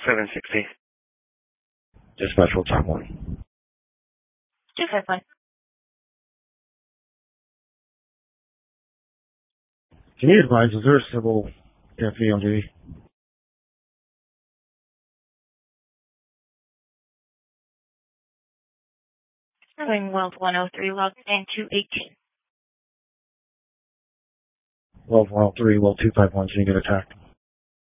760. Dispatch will time 1. 251. Can you advise, is there a civil deputy on duty? Sterling Weld 103, log and 218. Well, 103, well, 251, so you get attacked.